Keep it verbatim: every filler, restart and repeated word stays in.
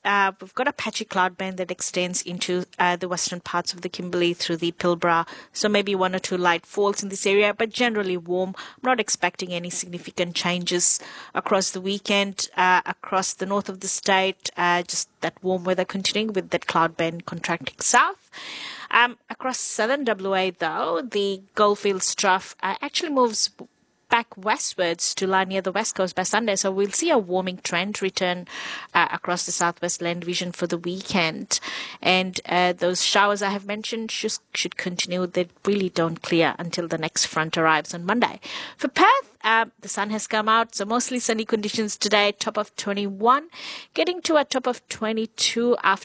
uh, we've got a patchy cloud band that extends into uh, the western parts of the Kimberley through the Pilbara. So maybe one or two light falls in this area, but generally warm. I'm not expecting any significant changes across the weekend, uh, across the north of the state. Uh, just that warm weather continuing with that cloud band contracting south. Um, across southern W A, though, the Goldfields trough uh, actually moves back westwards to lie near the west coast by Sunday. So we'll see a warming trend return uh, across the southwest land region for the weekend. And uh, those showers I have mentioned should, should continue. They really don't clear until the next front arrives on Monday. For Perth, Uh, the sun has come out, so mostly sunny conditions today, top of twenty-one, getting to a top of twenty-two after